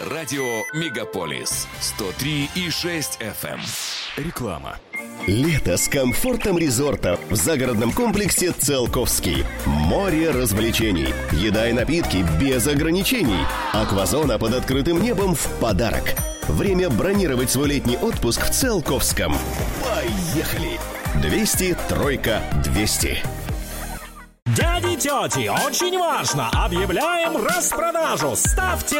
Радио «Мегаполис» 103,6 FM. Реклама. Лето с комфортом резорта в загородном комплексе «Циолковский». Море развлечений, еда и напитки без ограничений. Аквазона под открытым небом в подарок. Время бронировать свой летний отпуск в Циолковском. Поехали! 200 3 200. Дяди, тети, очень важно! Объявляем распродажу! Ставьте